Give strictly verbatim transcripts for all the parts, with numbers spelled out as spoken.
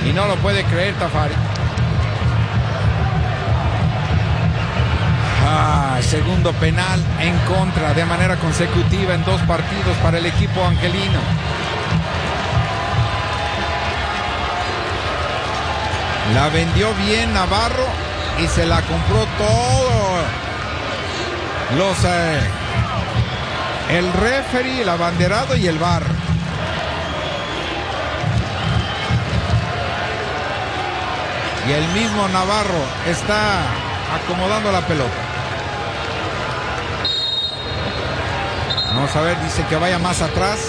y no lo puede creer Tafari. Ah, segundo penal en contra de manera consecutiva en dos partidos para el equipo angelino. La vendió bien Navarro y se la compró todo. Los eh, el referee, el abanderado y el V A R. Y el mismo Navarro está acomodando la pelota. Vamos a ver, dice que vaya más atrás.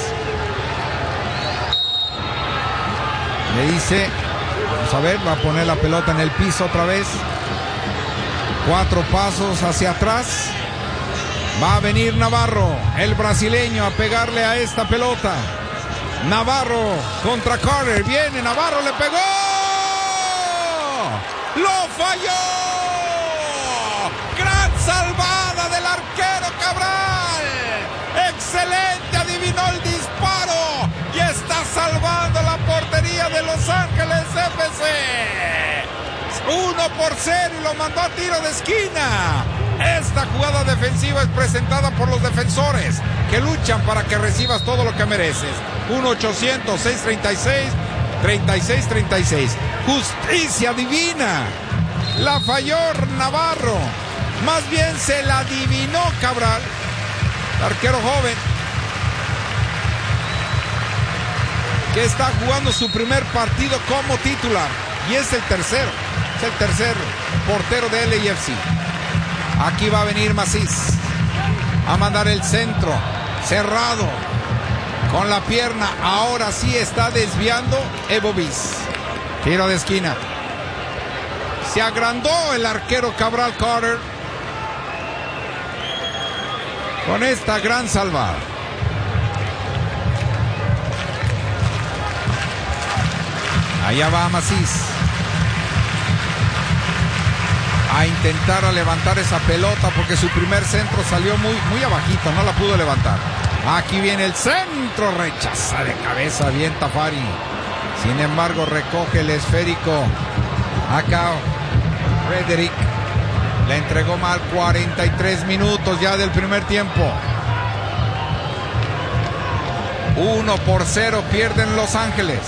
Le dice, vamos a ver, va a poner la pelota en el piso otra vez. Cuatro pasos hacia atrás. Va a venir Navarro, el brasileño, a pegarle a esta pelota. Navarro contra Carter. Viene Navarro, le pegó. ¡Lo falló! ¡Gran salvada del arquero Cabral! ¡Excelente! Adivinó el disparo y está salvando la portería de Los Ángeles F C. Uno por cero y lo mandó a tiro de esquina. Esta jugada defensiva es presentada por los defensores que luchan para que recibas todo lo que mereces. uno ochocientos, seiscientos treinta y seis, treinta y seis treinta y seis. Justicia divina. La falló Navarro. Más bien se la adivinó Cabral, arquero joven, que está jugando su primer partido como titular. Y es el tercero. Es el tercer portero de L A F C. Aquí va a venir Macís a mandar el centro. Cerrado. Con la pierna. Ahora sí está desviando Evo Bis. Tiro de esquina. Se agrandó el arquero Cabral Carter con esta gran salvada. Allá va Macís a intentar a levantar esa pelota porque su primer centro salió muy, muy abajito, no la pudo levantar. Aquí viene el centro, rechaza de cabeza bien Tafari. Sin embargo recoge el esférico acá Frederick. Le entregó mal. Cuarenta y tres minutos ya del primer tiempo. Uno por cero pierden Los Ángeles.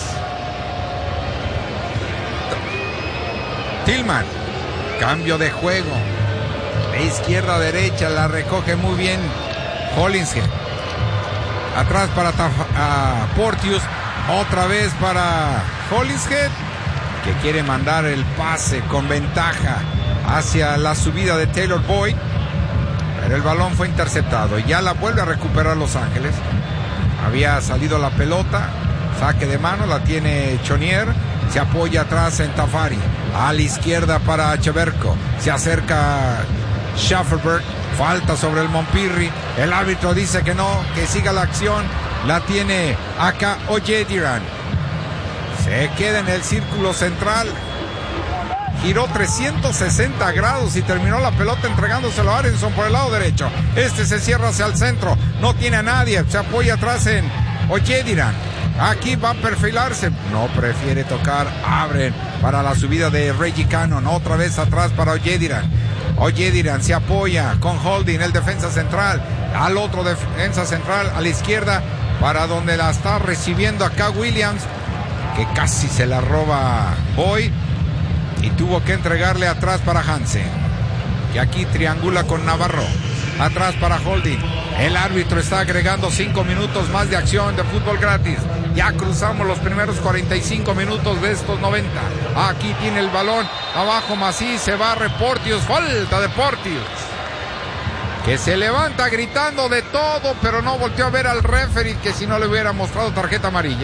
Tillman, cambio de juego de izquierda a derecha, la recoge muy bien Hollingshead. Atrás para uh, Porteous, otra vez para Hollingshead, que quiere mandar el pase con ventaja hacia la subida de Taylor Boyd, pero el balón fue interceptado. Ya la vuelve a recuperar Los Ángeles. Había salido la pelota, saque de mano, la tiene Chonier, se apoya atrás en Tafari, a la izquierda para Cheverko, se acerca Schafferberg, falta sobre el Montpirri, el árbitro dice que no, que siga la acción, la tiene acá Ojediran, se queda en el círculo central, giró trescientos sesenta grados y terminó la pelota entregándoselo a Aronson por el lado derecho. Este se cierra hacia el centro, no tiene a nadie, se apoya atrás en Ojediran. Aquí va a perfilarse, no prefiere tocar, abren para la subida de Reggie Cannon, otra vez atrás para Ojediran. Ojediran se apoya con Holding, el defensa central, al otro defensa central a la izquierda, para donde la está recibiendo acá Williams, que casi se la roba Boyd y tuvo que entregarle atrás para Hansen, que aquí triangula con Navarro, atrás para Holding. El árbitro está agregando cinco minutos más de acción de fútbol gratis. Ya cruzamos los primeros cuarenta y cinco minutos de estos noventa. Aquí tiene el balón, abajo Macís, se va Porteous, falta de Porteous, que se levanta gritando de todo, pero no volteó a ver al referee, que si no le hubiera mostrado tarjeta amarilla.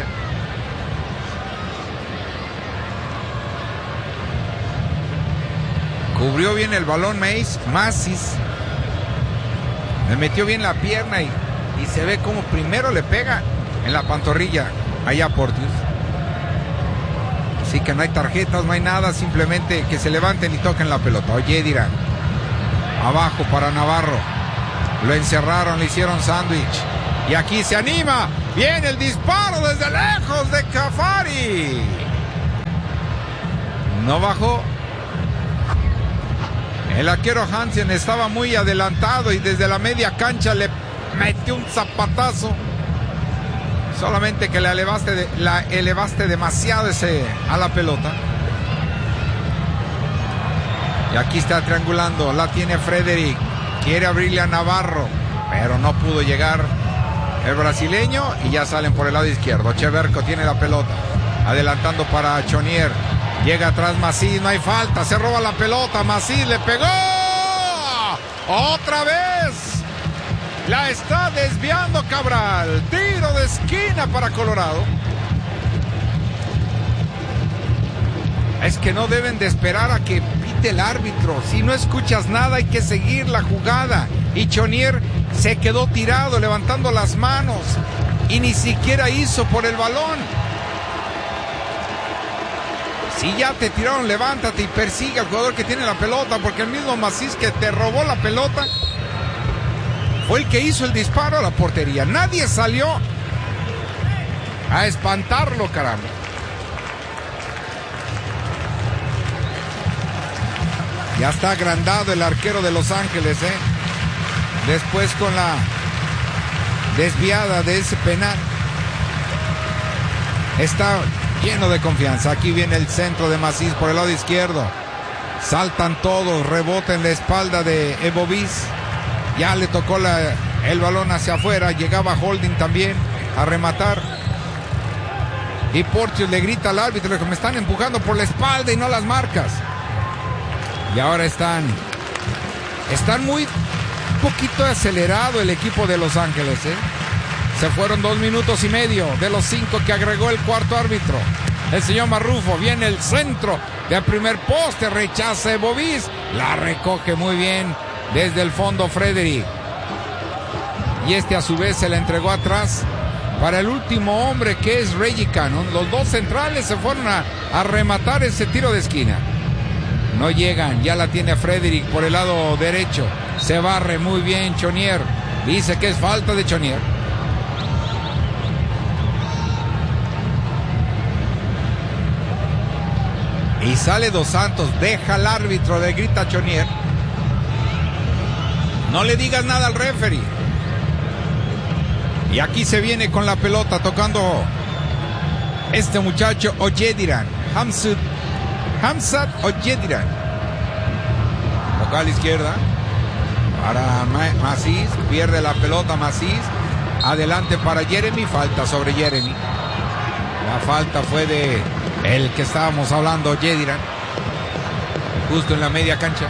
Cubrió bien el balón Mace, Macís. Le metió bien la pierna y, y se ve como primero le pega en la pantorrilla allá a Porteous. Así que no hay tarjetas, no hay nada, simplemente que se levanten y toquen la pelota. Ojediran, abajo para Navarro, lo encerraron, le hicieron sándwich y aquí se anima, viene el disparo desde lejos de Cafari. No bajó. El arquero Hansen estaba muy adelantado y desde la media cancha le metió un zapatazo. Solamente que la elevaste, de, la elevaste demasiado ese, a la pelota. Y aquí está triangulando. La tiene Frederick. Quiere abrirle a Navarro, pero no pudo llegar el brasileño y ya salen por el lado izquierdo. Cheverco tiene la pelota. Adelantando para Chonier. Llega atrás Macís, no hay falta, se roba la pelota, Macís le pegó. ¡Otra vez! La está desviando Cabral. Tiro de esquina para Colorado. Es que no deben de esperar a que pite el árbitro. Si no escuchas nada hay que seguir la jugada. Y Chonier se quedó tirado levantando las manos y ni siquiera hizo por el balón. Si ya te tiraron, levántate y persigue al jugador que tiene la pelota, porque el mismo Macís que te robó la pelota fue el que hizo el disparo a la portería. Nadie salió a espantarlo, caramba. Ya está agrandado el arquero de Los Ángeles, ¿eh? Después con la desviada de ese penal. Está lleno de confianza. Aquí viene el centro de Macís por el lado izquierdo. Saltan todos, rebota en la espalda de Ebovis. Ya le tocó la, el balón hacia afuera. Llegaba Holding también a rematar. Y Porteous le grita al árbitro que me están empujando por la espalda y no las marcas. Y ahora están están muy poquito acelerado el equipo de Los Ángeles, ¿eh? Se fueron dos minutos y medio de los cinco que agregó el cuarto árbitro. El señor Marrufo, viene el centro del primer poste, rechaza Ebovis, la recoge muy bien desde el fondo Frederick. Y este a su vez se la entregó atrás para el último hombre que es Reggie Cannon. Los dos centrales se fueron a, a rematar ese tiro de esquina. No llegan, ya la tiene Frederick por el lado derecho. Se barre muy bien Chonier. Dice que es falta de Chonier. Y sale Dos Santos, deja al árbitro, le grita a Chonier. No le digas nada al referee. Y aquí se viene con la pelota tocando este muchacho Oyediran. Hamzat, Hamzat Oyediran. Toca a la izquierda para Macís, pierde la pelota Macís. Adelante para Jeremy, falta sobre Jeremy. La falta fue de el que estábamos hablando, Yediran, justo en la media cancha.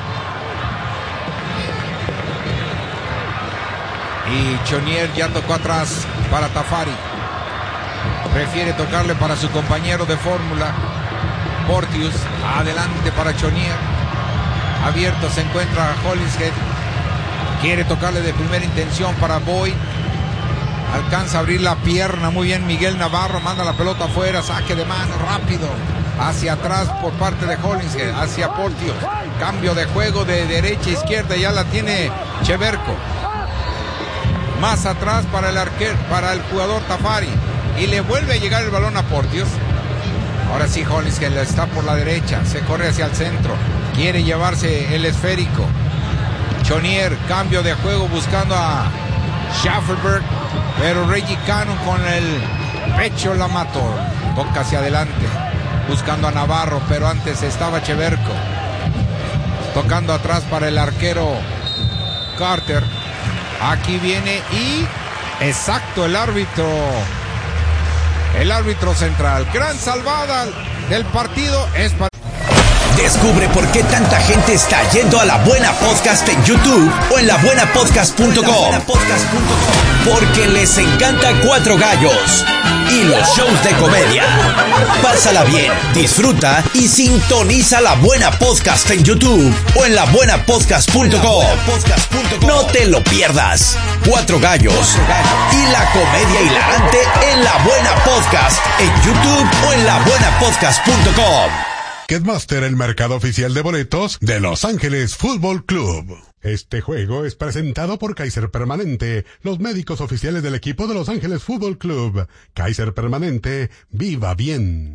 Y Chonier ya tocó atrás para Tafari. Prefiere tocarle para su compañero de fórmula, Porteous. Adelante para Chonier. Abierto se encuentra Hollingshead. Quiere tocarle de primera intención para Boyd. Alcanza a abrir la pierna muy bien Miguel Navarro, manda la pelota afuera, saque de mano rápido hacia atrás por parte de Hollingshead, hacia Porteous. Cambio de juego de derecha a izquierda, ya la tiene Cheverco. Más atrás para el arquero, para el jugador Tafari, y le vuelve a llegar el balón a Porteous. Ahora sí Hollingshead está por la derecha, se corre hacia el centro, quiere llevarse el esférico. Chonier, cambio de juego buscando a Schaffelberg, pero Reggie Cannon con el pecho la mató. Toca hacia adelante buscando a Navarro, pero antes estaba Cheverco tocando atrás para el arquero Carter. Aquí viene y exacto el árbitro el árbitro central. Gran salvada del partido es para... Descubre por qué tanta gente está yendo a La Buena Podcast en YouTube o en la buena podcast punto com. Porque les encanta Cuatro Gallos y los shows de comedia. Pásala bien, disfruta y sintoniza La Buena Podcast en YouTube o en la buena podcast punto com. No te lo pierdas. Cuatro Gallos y la comedia hilarante en La Buena Podcast en YouTube o en la buena podcast punto com. Ticketmaster, el mercado oficial de boletos de Los Ángeles Fútbol Club. Este juego es presentado por Kaiser Permanente, los médicos oficiales del equipo de Los Ángeles Fútbol Club. Kaiser Permanente, viva bien.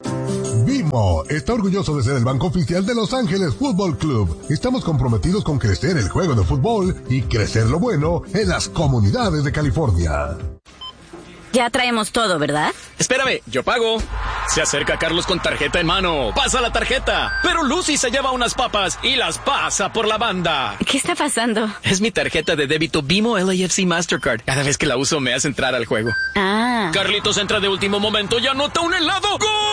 Bimbo está orgulloso de ser el banco oficial de Los Ángeles Fútbol Club. Estamos comprometidos con crecer el juego de fútbol y crecer lo bueno en las comunidades de California. Ya traemos todo, ¿verdad? Espérame, yo pago. Se acerca Carlos con tarjeta en mano. Pasa la tarjeta. Pero Lucy se lleva unas papas y las pasa por la banda. ¿Qué está pasando? Es mi tarjeta de débito Bimo L A F C Mastercard. Cada vez que la uso me hace entrar al juego. Ah. Carlitos entra de último momento y anota un helado.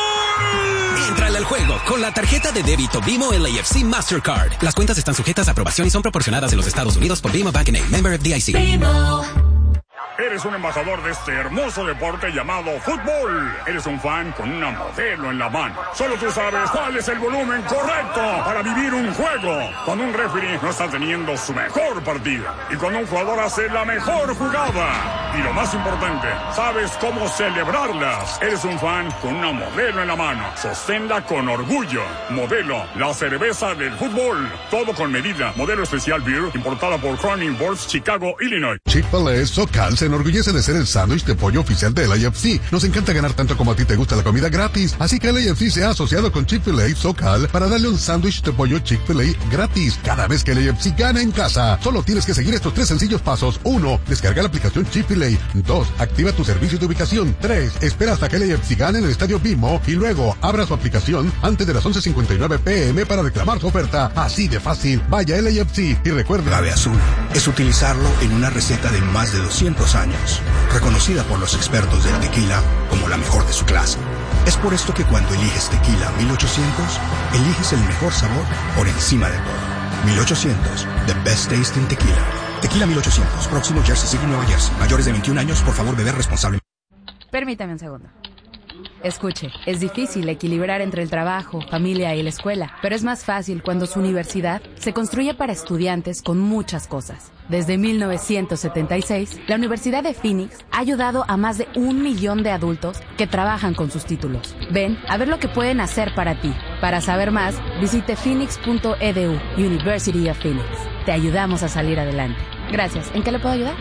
¡Gol! Entrale al juego con la tarjeta de débito Bimo L A F C Mastercard. Las cuentas están sujetas a aprobación y son proporcionadas en los Estados Unidos por Bimo Bank N A, member F D I C. Bimo. Eres un embajador de este hermoso deporte llamado fútbol. Eres un fan con una modelo en la mano. Solo tú sabes cuál es el volumen correcto para vivir un juego. Cuando un referee no está teniendo su mejor partido. Y cuando un jugador hace la mejor jugada. Y lo más importante, sabes cómo celebrarlas. Eres un fan con una modelo en la mano. Sosténla con orgullo. Modelo, la cerveza del fútbol. Todo con medida. Modelo especial beer, importada por Crown Imports, Chicago, Illinois. Chick-fil-A SoCal se enorgullece de ser el sándwich de pollo oficial de L A F C. Nos encanta ganar tanto como a ti te gusta la comida gratis. Así que L A F C se ha asociado con Chick-fil-A SoCal para darle un sándwich de pollo Chick-fil-A gratis cada vez que L A F C gana en casa. Solo tienes que seguir estos tres sencillos pasos. uno. Descarga la aplicación Chick-fil-A. dos. Activa tu servicio de ubicación. tres. Espera hasta que L A F C gane en el estadio Bimo y luego abra su aplicación antes de las once cincuenta y nueve pm para reclamar su oferta. Así de fácil. Vaya L A F C y recuerda. Agave azul es utilizarlo en una receta de más de doscientos años, reconocida por los expertos del tequila como la mejor de su clase. Es por esto que cuando eliges tequila mil ochocientos, eliges el mejor sabor por encima de todo. mil ochocientos, the best taste in tequila. Tequila mil ochocientos, próximo Jersey City, Nueva Jersey. Mayores de veintiún años, por favor, beber responsablemente. Permítame un segundo. Escuche, es difícil equilibrar entre el trabajo, familia y la escuela, pero es más fácil cuando su universidad se construye para estudiantes con muchas cosas. Desde mil novecientos setenta y seis, la Universidad de Phoenix ha ayudado a más de un millón de adultos que trabajan con sus títulos. Ven a ver lo que pueden hacer para ti. Para saber más, visite phoenix punto e d u, University of Phoenix. Te ayudamos a salir adelante. Gracias. ¿En qué le puedo ayudar?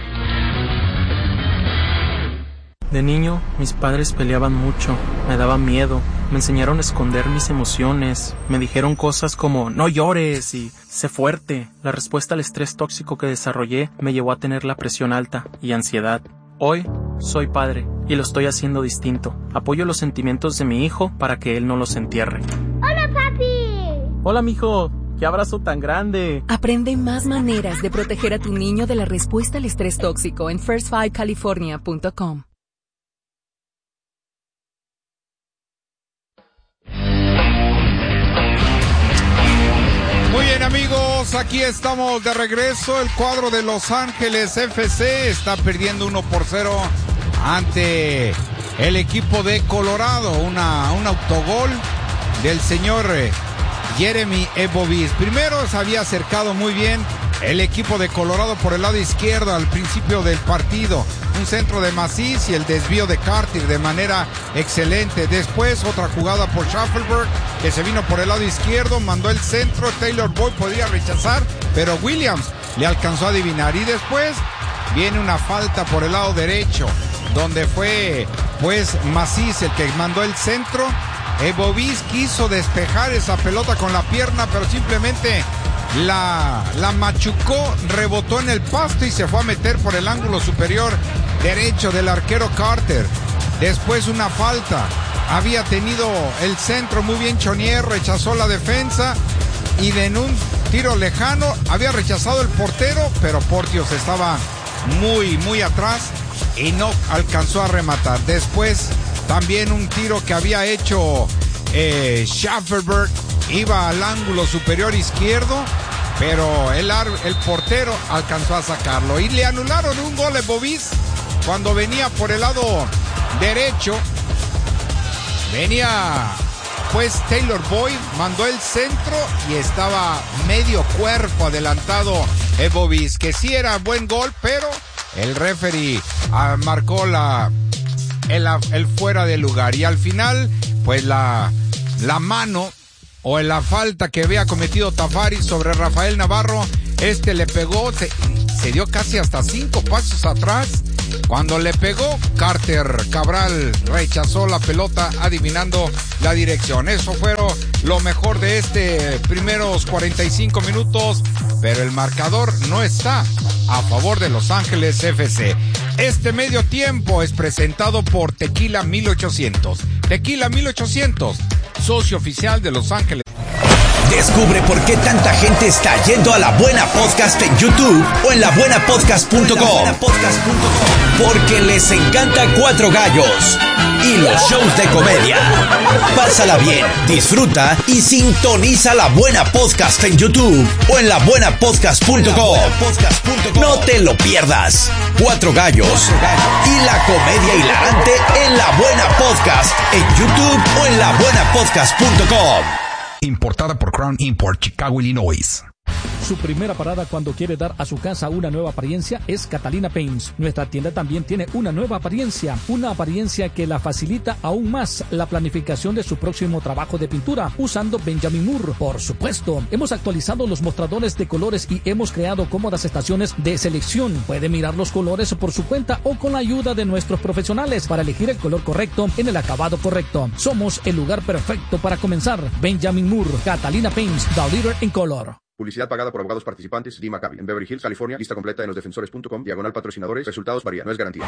De niño, mis padres peleaban mucho, me daba miedo, me enseñaron a esconder mis emociones, me dijeron cosas como no llores y sé fuerte. La respuesta al estrés tóxico que desarrollé me llevó a tener la presión alta y ansiedad. Hoy soy padre y lo estoy haciendo distinto. Apoyo los sentimientos de mi hijo para que él no los entierre. ¡Hola, papi! Hola, mijo. ¡Qué abrazo tan grande! Aprende más maneras de proteger a tu niño de la respuesta al estrés tóxico en first five california punto com. Muy bien, amigos, aquí estamos de regreso. El cuadro de Los Ángeles F C está perdiendo uno por cero ante el equipo de Colorado. Una, un autogol del señor Jeremy Ebobis. Primero se había acercado muy bien el equipo de Colorado por el lado izquierdo al principio del partido. Un centro de Macis y el desvío de Carter de manera excelente. Después otra jugada por Schaffelberg que se vino por el lado izquierdo, mandó el centro. Taylor Boyd podía rechazar, pero Williams le alcanzó a adivinar. Y después viene una falta por el lado derecho, donde fue pues Macis el que mandó el centro. Ebobis quiso despejar esa pelota con la pierna, pero simplemente la, la machucó, rebotó en el pasto y se fue a meter por el ángulo superior derecho del arquero Carter. Después una falta, había tenido el centro muy bien Chonier, rechazó la defensa y en un tiro lejano había rechazado el portero, pero Porteous estaba muy muy atrás y no alcanzó a rematar. Después también un tiro que había hecho eh, Schaffelberg, iba al ángulo superior izquierdo, pero el, el portero alcanzó a sacarlo. Y le anularon un gol a Ebobis cuando venía por el lado derecho. Venía pues Taylor Boyd, mandó el centro y estaba medio cuerpo adelantado Ebobis, que sí era buen gol, pero el referee ah, marcó la... El, el fuera de lugar. Y al final pues la, la mano o la falta que había cometido Tafari sobre Rafael Navarro, este le pegó, se, se dio casi hasta cinco pasos atrás Cuando le pegó, Carter Cabral rechazó la pelota adivinando la dirección. Eso fueron lo mejor de este primeros cuarenta y cinco minutos, pero el marcador no está a favor de Los Ángeles F C. Este medio tiempo es presentado por Tequila mil ochocientos. Tequila mil ochocientos, socio oficial de Los Ángeles. Descubre por qué tanta gente está yendo a La Buena Podcast en YouTube o en la buena podcast punto com. Porque les encanta Cuatro Gallos y los shows de comedia. Pásala bien, disfruta y sintoniza La Buena Podcast en YouTube o en la buena podcast punto com. No te lo pierdas. Cuatro Gallos y la comedia hilarante en La Buena Podcast en YouTube o en la buena podcast punto com. Importada por Crown Import, Chicago, Illinois. Su primera parada cuando quiere dar a su casa una nueva apariencia es Catalina Paints. Nuestra tienda también tiene una nueva apariencia, una apariencia que la facilita aún más la planificación de su próximo trabajo de pintura usando Benjamin Moore. Por supuesto, hemos actualizado los mostradores de colores y hemos creado cómodas estaciones de selección. Puede mirar los colores por su cuenta o con la ayuda de nuestros profesionales para elegir el color correcto en el acabado correcto. Somos el lugar perfecto para comenzar. Benjamin Moore, Catalina Paints, the leader in color. Publicidad pagada por abogados participantes. D. Maccabi. En Beverly Hills, California. Lista completa en los defensores punto com. Diagonal patrocinadores. Resultados varían. No es garantía.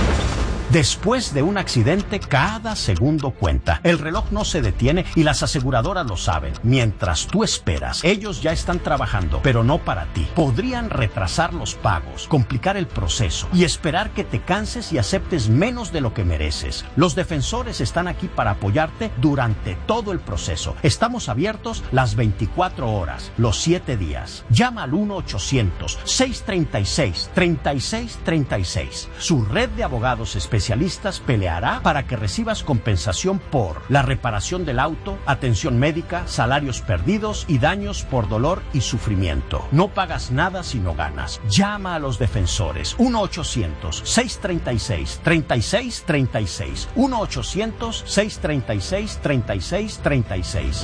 Después de un accidente, cada segundo cuenta. El reloj no se detiene y las aseguradoras lo saben. Mientras tú esperas, ellos ya están trabajando, pero no para ti. Podrían retrasar los pagos, complicar el proceso y esperar que te canses y aceptes menos de lo que mereces. Los defensores están aquí para apoyarte durante todo el proceso. Estamos abiertos las veinticuatro horas, los siete días. Llama al uno ochocientos, seiscientos treinta y seis, treinta y seis treinta y seis. Su red de abogados especialistas especialistas peleará para que recibas compensación por la reparación del auto, atención médica, salarios perdidos y daños por dolor y sufrimiento. No pagas nada si no ganas. Llama a los defensores. uno ochocientos, seiscientos treinta y seis, treinta y seis treinta y seis. uno ochocientos, seiscientos treinta y seis, treinta y seis treinta y seis.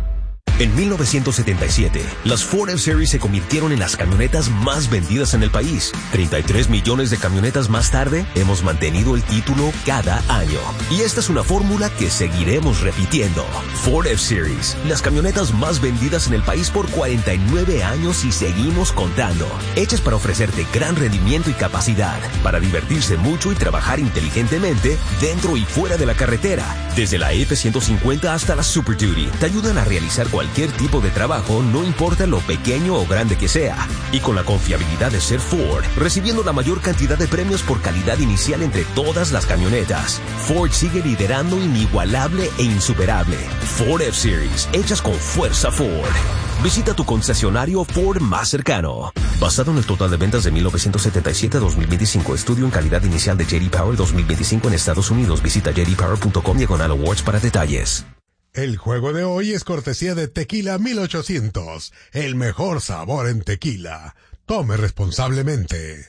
En mil novecientos setenta y siete, las Ford F-Series se convirtieron en las camionetas más vendidas en el país. treinta y tres millones de camionetas más tarde, hemos mantenido el título cada año. Y esta es una fórmula que seguiremos repitiendo. Ford F-Series, las camionetas más vendidas en el país por cuarenta y nueve años y seguimos contando. Hechas para ofrecerte gran rendimiento y capacidad, para divertirse mucho y trabajar inteligentemente dentro y fuera de la carretera. Desde la F ciento cincuenta hasta la Super Duty, te ayudan a realizar cualquier Cualquier tipo de trabajo, no importa lo pequeño o grande que sea. Y con la confiabilidad de ser Ford, recibiendo la mayor cantidad de premios por calidad inicial entre todas las camionetas. Ford sigue liderando inigualable e insuperable. Ford F-Series, hechas con fuerza Ford. Visita tu concesionario Ford más cercano. Basado en el total de ventas de mil novecientos setenta y siete a dos mil veinticinco, estudio en calidad inicial de J D Power dos mil veinticinco en Estados Unidos. Visita j d power punto com diagonal awards para detalles. El juego de hoy es cortesía de Tequila mil ochocientos, el mejor sabor en tequila. Tome responsablemente.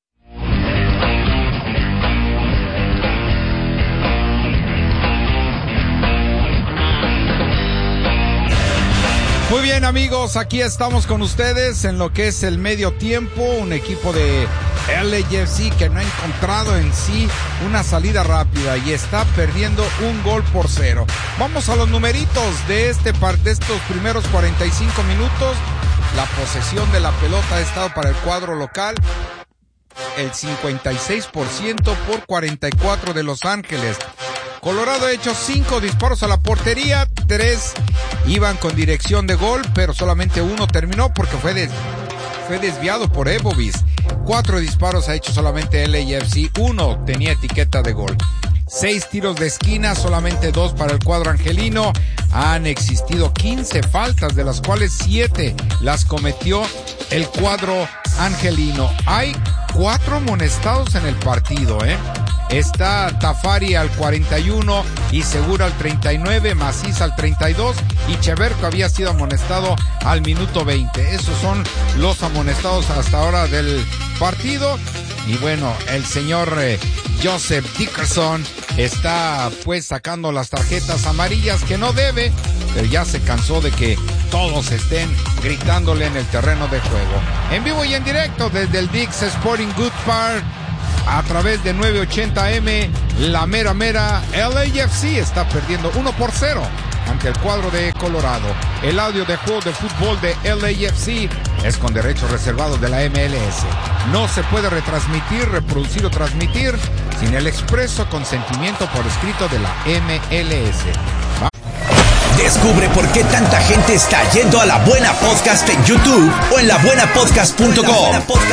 Muy bien, amigos, aquí estamos con ustedes en lo que es el medio tiempo, un equipo de L A F C que no ha encontrado en sí una salida rápida y está perdiendo un gol por cero. Vamos a los numeritos de este par de estos primeros cuarenta y cinco minutos. La posesión de la pelota ha estado para el cuadro local el cincuenta y seis por ciento por cuarenta y cuatro de Los Ángeles. Colorado ha hecho cinco disparos a la portería, tres iban con dirección de gol, pero solamente uno terminó porque fue, des, fue desviado por Ebovis. Cuatro disparos ha hecho solamente L A F C, uno tenía etiqueta de gol. Seis tiros de esquina, solamente dos para el cuadro angelino. Han existido quince faltas, de las cuales siete las cometió el cuadro angelino. Hay cuatro amonestados en el partido, ¿eh? Está Tafari al cuarenta y uno y Segura al treinta y nueve, Macís al treinta y dos y Cheverco había sido amonestado al minuto veinte. Esos son los amonestados hasta ahora del partido. Y bueno, el señor eh, Joseph Dickerson está pues sacando las tarjetas amarillas que no debe, pero ya se cansó de que todos estén gritándole en el terreno de juego. En vivo y en directo desde el Dick's Sporting Goods Park, a través de nueve ochenta eme. La mera mera L A F C está perdiendo uno por cero ante el cuadro de Colorado. El audio de juego de fútbol de L A F C es con derechos reservados de la M L S. No se puede retransmitir, reproducir o transmitir sin el expreso consentimiento por escrito de la M L S. Va. Descubre por qué tanta gente está yendo a La Buena Podcast en YouTube o en la buena podcast punto com.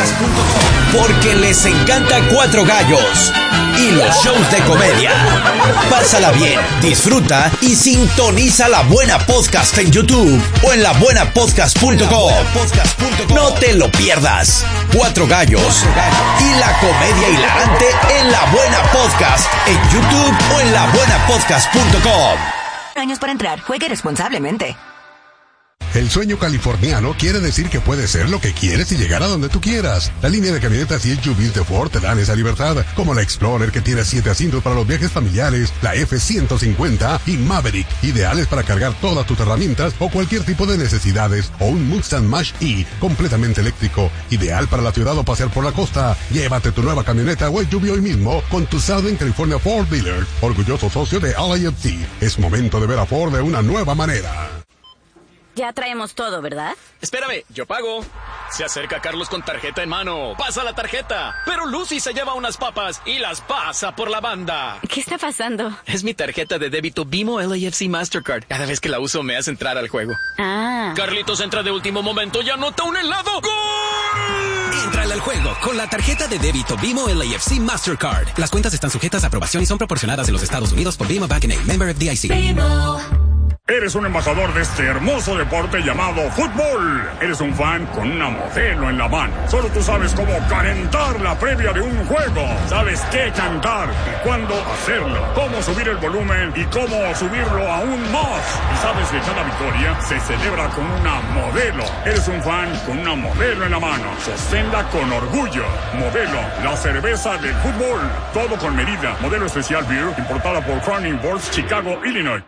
Porque les encanta Cuatro Gallos y los shows de comedia. Pásala bien, disfruta y sintoniza La Buena Podcast en YouTube o en la buena podcast punto com. No te lo pierdas. Cuatro Gallos y la comedia hilarante en La Buena Podcast en YouTube o en la buena podcast punto com. Años para entrar. Juegue responsablemente. El sueño californiano quiere decir que puedes ser lo que quieres y llegar a donde tú quieras. La línea de camionetas y S U Vs de Ford te dan esa libertad, como la Explorer que tiene siete asientos para los viajes familiares, la F ciento cincuenta y Maverick, ideales para cargar todas tus herramientas o cualquier tipo de necesidades, o un Mustang Mach-E completamente eléctrico, ideal para la ciudad o pasear por la costa. Llévate tu nueva camioneta o S U V hoy mismo con tu Southern California Ford Dealer, orgulloso socio de L A F C. Es momento de ver a Ford de una nueva manera. Ya traemos todo, ¿verdad? Espérame, yo pago. Se acerca Carlos con tarjeta en mano. Pasa la tarjeta. Pero Lucy se lleva unas papas y las pasa por la banda. ¿Qué está pasando? Es mi tarjeta de débito Bimo L A F C Mastercard. Cada vez que la uso me hace entrar al juego. Ah. Carlitos entra de último momento y anota un helado. ¡Gol! Entrale al juego con la tarjeta de débito Bimo L A F C Mastercard. Las cuentas están sujetas a aprobación y son proporcionadas en los Estados Unidos por Bimo Bank and A, member F D I C. Bimo. Eres un embajador de este hermoso deporte llamado fútbol. Eres un fan con una modelo en la mano. Solo tú sabes cómo calentar la previa de un juego. Sabes qué cantar y cuándo hacerlo. Cómo subir el volumen y cómo subirlo aún más. Y sabes que cada victoria se celebra con una modelo. Eres un fan con una modelo en la mano. Sosténla con orgullo. Modelo, la cerveza del fútbol. Todo con medida. Modelo especial beer importada por Crown Imports, Chicago, Illinois.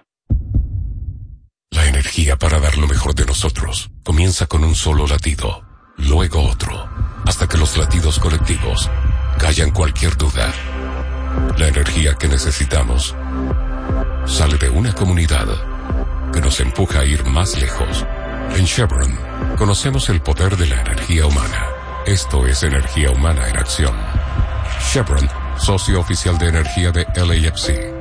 La energía para dar lo mejor de nosotros comienza con un solo latido, luego otro, hasta que los latidos colectivos callan cualquier duda. La energía que necesitamos sale de una comunidad que nos empuja a ir más lejos. En Chevron conocemos el poder de la energía humana. Esto es energía humana en acción. Chevron, socio oficial de energía de L A F C.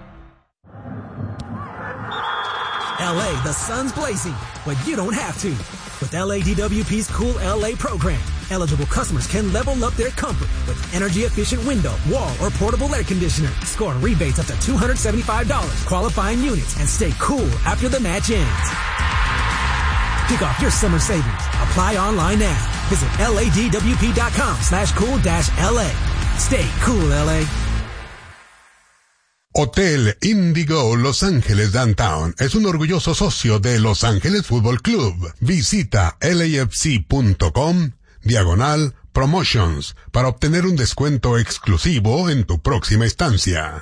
L A, the sun's blazing, but you don't have to. With L A D W P's Cool L A program, eligible customers can level up their comfort with energy-efficient window, wall, or portable air conditioner. Score rebates up to two hundred seventy-five dollars qualifying units and stay cool after the match ends. Kick off your summer savings. Apply online now. Visit ladwp.com slash cool dash LA. Stay cool, L A. Hotel Indigo Los Ángeles Downtown es un orgulloso socio de Los Ángeles Fútbol Club. Visita lafc.com diagonal promotions para obtener un descuento exclusivo en tu próxima estancia.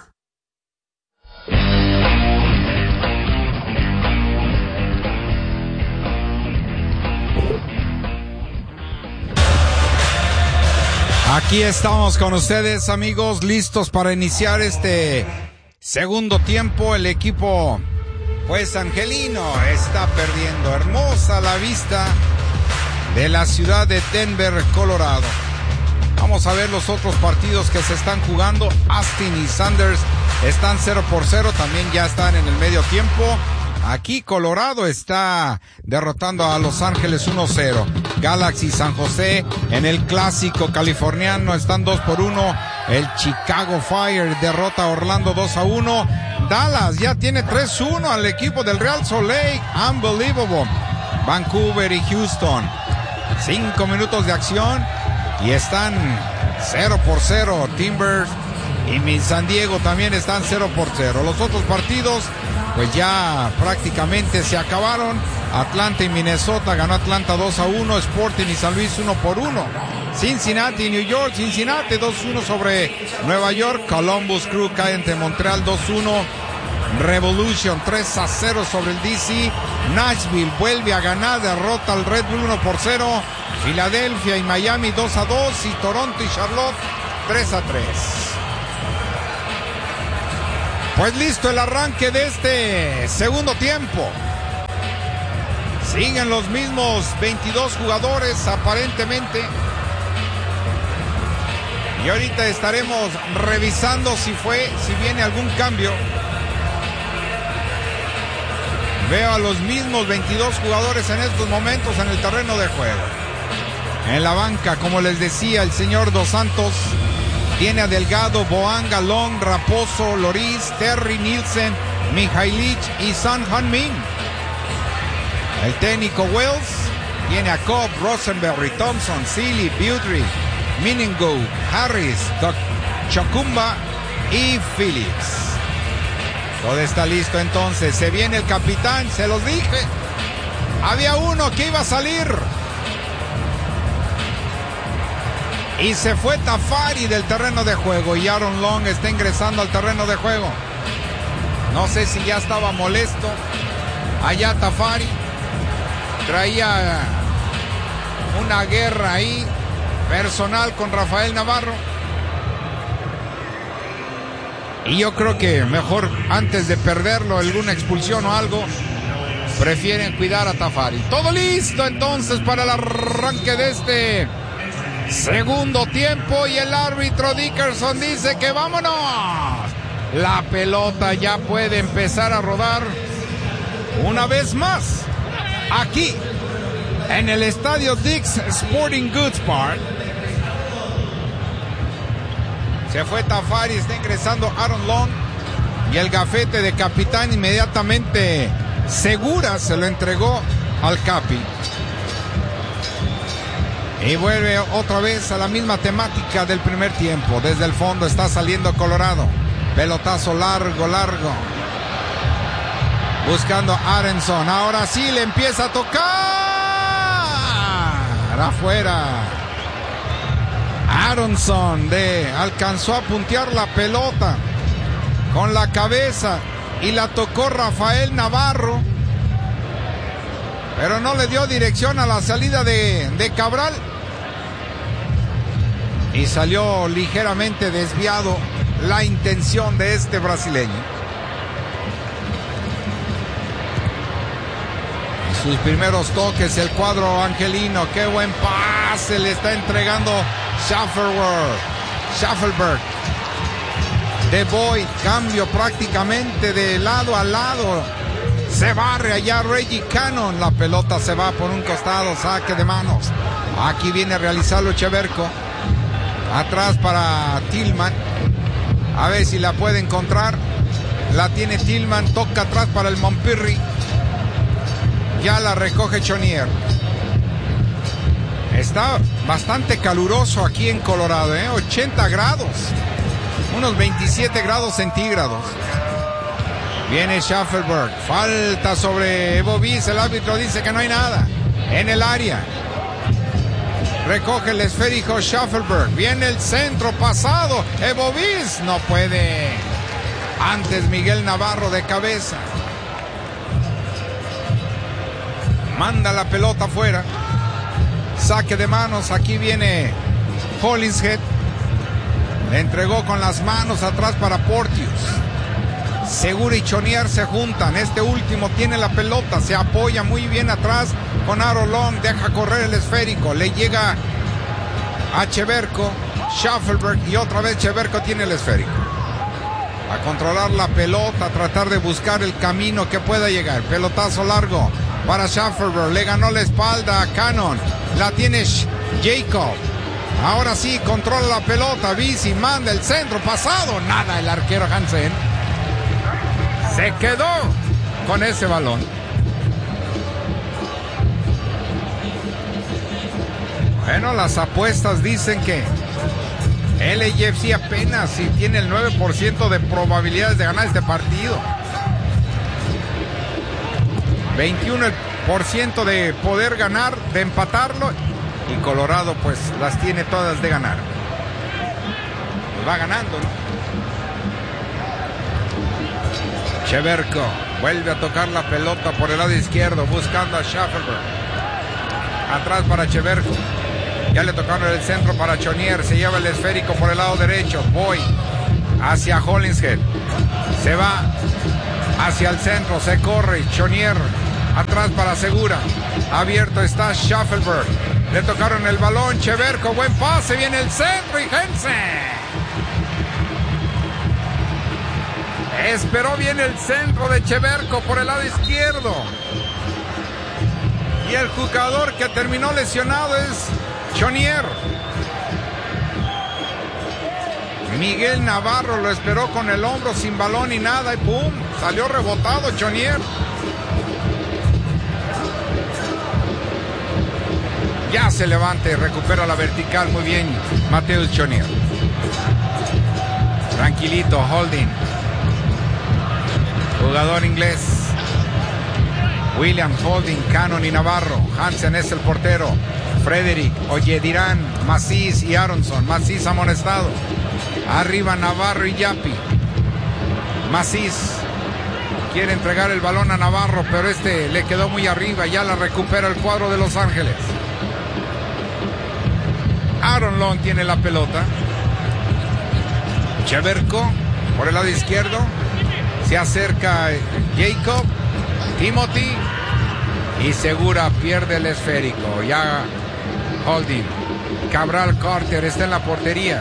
Aquí estamos con ustedes, amigos, listos para iniciar este segundo tiempo. El equipo, pues, angelino está perdiendo. Hermosa la vista de la ciudad de Denver, Colorado. Vamos a ver los otros partidos que se están jugando. Austin y Sanders están cero por cero, también ya están en el medio tiempo. Aquí Colorado está derrotando a Los Ángeles uno cero. Galaxy San José en el clásico californiano están dos por uno. El Chicago Fire derrota a Orlando dos a uno. Dallas ya tiene tres uno al equipo del Real Salt Lake. Unbelievable. Vancouver y Houston. Cinco minutos de acción y están cero por cero. Timbers y mi San Diego también están cero por cero. Los otros partidos pues ya prácticamente se acabaron. Atlanta y Minnesota, ganó Atlanta dos a uno. Sporting y San Luis uno por uno. Cincinnati y New York, Cincinnati dos uno sobre Nueva York. Columbus Crew cae ante Montreal dos uno. Revolution tres a cero sobre el D C. Nashville vuelve a ganar, derrota al Red Bull uno por cero. Filadelfia y Miami dos a dos. Y Toronto y Charlotte tres a tres. Pues listo el arranque de este segundo tiempo. Siguen los mismos veintidós jugadores aparentemente. Y ahorita estaremos revisando si fue, si viene algún cambio. Veo a los mismos veintidós jugadores en estos momentos en el terreno de juego. En la banca, como les decía el señor Dos Santos, tiene a Delgado, Boanga, Long, Raposo, Loris, Terry, Nielsen, Mihailich y San Han-min. El técnico Wells tiene a Cobb, Rosenberry, Thompson, Sealy, Beaudry, Miningo, Harris, Chokumba y Phillips. Todo está listo entonces. Se viene el capitán, se los dije. Había uno que iba a salir. Y se fue Tafari del terreno de juego. Y Aaron Long está ingresando al terreno de juego. No sé si ya estaba molesto. Allá Tafari traía una guerra ahí personal con Rafael Navarro. Y yo creo que mejor antes de perderlo, alguna expulsión o algo, prefieren cuidar a Tafari. Todo listo entonces para el arranque de este segundo tiempo. Y el árbitro Dickerson dice que vámonos. La pelota ya puede empezar a rodar una vez más aquí en el estadio Dick's Sporting Goods Park. Se fue Tafari, está ingresando Aaron Long. Y el gafete de capitán inmediatamente Segura se lo entregó al Capi. Y vuelve otra vez a la misma temática del primer tiempo. Desde el fondo está saliendo Colorado. Pelotazo largo, largo. Buscando a Aronson. Ahora sí le empieza a tocar. Afuera. Aronson de, alcanzó a puntear la pelota con la cabeza y la tocó Rafael Navarro, pero no le dio dirección a la salida de, de Cabral y salió ligeramente desviado la intención de este brasileño. En sus primeros toques el cuadro angelino, qué buen pase le está entregando Schaffelberg. Schaffelberg. De Boy, cambio prácticamente de lado a lado. Se barre allá Reggie Cannon. La pelota se va por un costado, saque de manos. Aquí viene a realizarlo Cheverko. Atrás para Tillman. A ver si la puede encontrar. La tiene Tillman, toca atrás para el Montpirri. Ya la recoge Chonier. Está bastante caluroso aquí en Colorado, ¿eh? ochenta grados. Unos veintisiete grados centígrados. Viene Schaffelberg. Falta sobre Evo Bis. El árbitro dice que no hay nada en el área. Recoge el esférico Schaffelberg. Viene el centro pasado. Evo Bis no puede. Antes Miguel Navarro de cabeza. Manda la pelota afuera. Saque de manos, aquí viene Hollingshead. Le entregó con las manos atrás para Porteous. Segura y Chonier se juntan. Este último tiene la pelota, se apoya muy bien atrás con Aaron Long. Deja correr el esférico, le llega a Cheverko, Schaffelberg y otra vez Cheverko tiene el esférico. A controlar la pelota, a tratar de buscar el camino que pueda llegar. Pelotazo largo para Schaffelberg, le ganó la espalda a Cannon. La tiene Jacob. Ahora sí, controla la pelota. Bici manda el centro pasado. Nada, el arquero Hansen se quedó con ese balón. Bueno, las apuestas dicen que L A F C apenas si tiene el nueve por ciento de probabilidades de ganar este partido. veintiuno por ciento de poder ganar, de empatarlo, y Colorado pues las tiene todas de ganar. Pues va ganando, ¿no? Cheverko vuelve a tocar la pelota por el lado izquierdo, buscando a Schaffelberg. Atrás para Cheverko. Ya le tocaron el centro para Chonier. Se lleva el esférico por el lado derecho. Boy hacia Hollingshead. Se va hacia el centro. Se corre. Chonier atrás para Segura. Abierto está Schaffelberg. Le tocaron el balón. Cheverko. Buen pase. Viene el centro y Jensen. Esperó bien el centro de Cheverko por el lado izquierdo. Y el jugador que terminó lesionado es Chonier. Miguel Navarro lo esperó con el hombro sin balón y nada y ¡pum! Salió rebotado Chonier. Ya se levanta y recupera la vertical muy bien Mateusz Chonier. Tranquilito, holding. Jugador inglés. William, Holding, Cannon y Navarro. Hansen es el portero. Frederick, Oyedirán, Macís y Aronson. Macís amonestado. Arriba Navarro y Yappi. Macís quiere entregar el balón a Navarro, pero este le quedó muy arriba. Ya la recupera el cuadro de Los Ángeles. Aaron Long tiene la pelota. Cheverko por el lado izquierdo. Se acerca Jacob. Timothy y Segura pierde el esférico. Ya Holding. Cabral Carter está en la portería.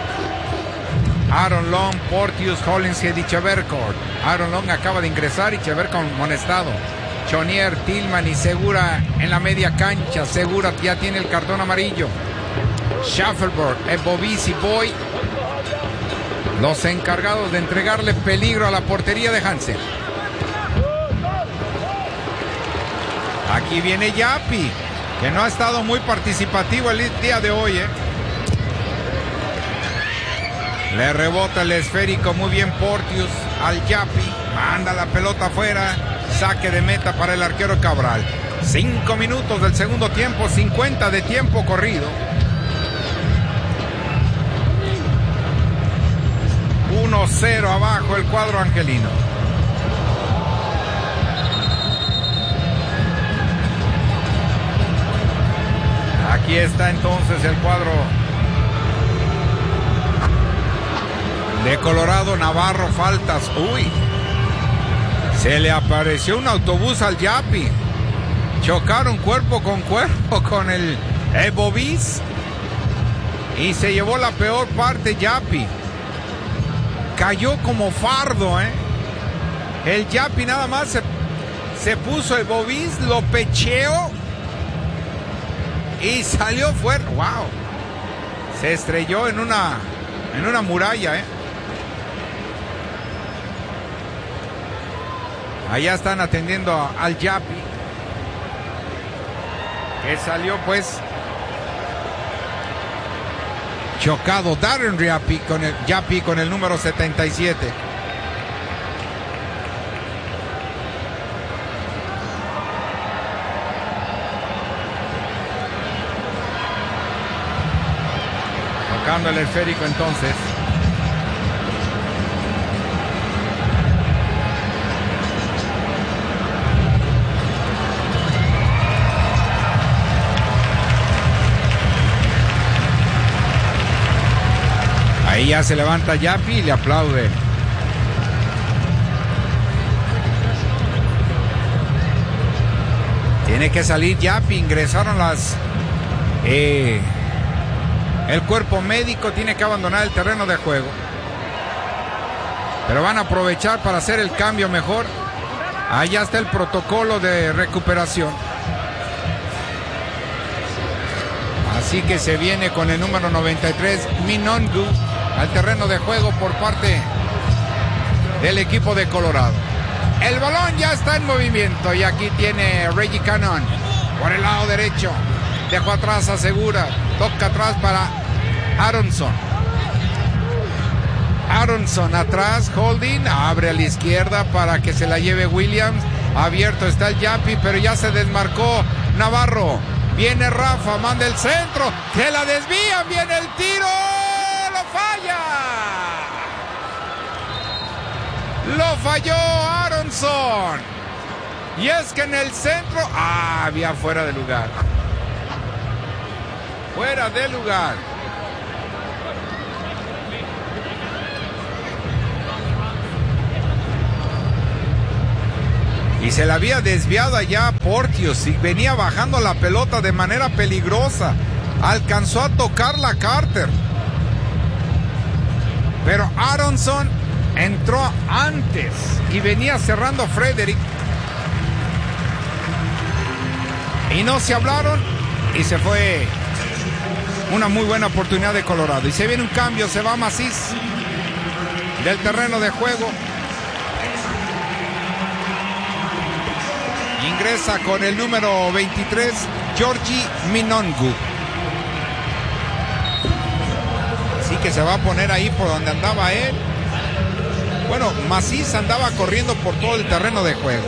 Aaron Long, Porteous, Hollingshead y Cheverko. Aaron Long acaba de ingresar y Cheverko amonestado. Chonier, Tillman y Segura en la media cancha. Segura ya tiene el cartón amarillo. Schaffelberg, Ebovis y Boy, los encargados de entregarle peligro a la portería de Hansen. Aquí viene Yappi, que no ha estado muy participativo el día de hoy, ¿eh? Le rebota el esférico muy bien Porteous al Yappi. Manda la pelota afuera. Saque de meta para el arquero Cabral. Cinco minutos del segundo tiempo, cincuenta de tiempo corrido. uno cero abajo el cuadro angelino. Aquí está entonces el cuadro de Colorado. Navarro, faltas. Uy, se le apareció un autobús al Yappi. Chocaron cuerpo con cuerpo con el Ebovis y se llevó la peor parte Yappi. Cayó como fardo, ¿eh? El Yappi nada más se, se puso Ebovis, lo pecheó y salió fuera. ¡Wow! Se estrelló en una, en una muralla, ¿eh? Allá están atendiendo a, al Yappi, que salió pues chocado. Darren Yappi con el, Yappi con el número setenta y siete. Tocando el esférico entonces. Ahí ya se levanta Yappi y le aplaude. Tiene que salir Yappi. Ingresaron las... Eh, el cuerpo médico tiene que abandonar el terreno de juego. Pero van a aprovechar para hacer el cambio mejor. Allá está el protocolo de recuperación. Así que se viene con el número noventa y tres, Minongu, al terreno de juego por parte del equipo de Colorado. El balón ya está en movimiento y aquí tiene Reggie Cannon por el lado derecho. Dejó atrás a Segura, toca atrás para Aronson. Aronson atrás, Holding, abre a la izquierda para que se la lleve Williams. Abierto está el Yappi, pero ya se desmarcó Navarro. Viene Rafa, manda el centro, se la desvían, viene el tiro, lo falla. Lo falló Aronson. Y es que en el centro, ah, había fuera de lugar. Fuera de lugar. Y se la había desviado allá Porteous y venía bajando la pelota de manera peligrosa. Alcanzó a tocarla Carter. Pero Aronson entró antes y venía cerrando Frederick. Y no se hablaron y se fue una muy buena oportunidad de Colorado. Y se viene un cambio, se va Maciz del terreno de juego. Ingresa con el número veintitrés, Georgie Minongu. Así que se va a poner ahí por donde andaba él. Bueno, Maciz andaba corriendo por todo el terreno de juego.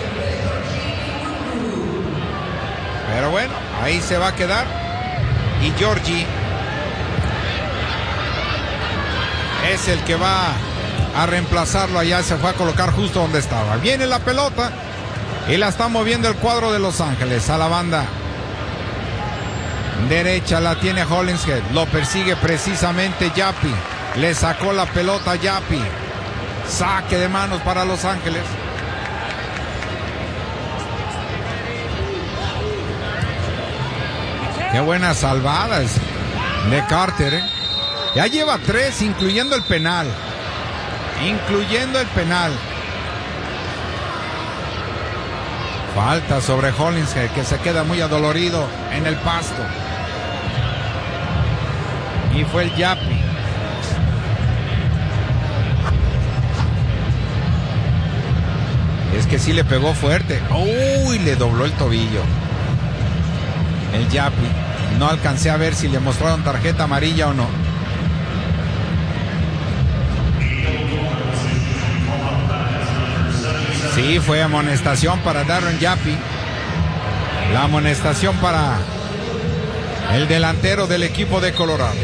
Pero bueno, ahí se va a quedar. Y Georgie es el que va a reemplazarlo allá. Se fue a colocar justo donde estaba. Viene la pelota y la está moviendo el cuadro de Los Ángeles a la banda derecha. La tiene Hollingshead. Lo persigue precisamente Yappi. Le sacó la pelota a Yappi. Saque de manos para Los Ángeles. Qué buenas salvadas de Carter, ¿eh? Ya lleva tres, incluyendo el penal. Incluyendo el penal. Falta sobre Hollingshead, que se queda muy adolorido en el pasto. Y fue el Yappi. Es que sí le pegó fuerte. Uy, le dobló el tobillo. El Yappi. No alcancé a ver si le mostraron tarjeta amarilla o no. Sí, fue amonestación para Darren Yappi. La amonestación para el delantero del equipo de Colorado.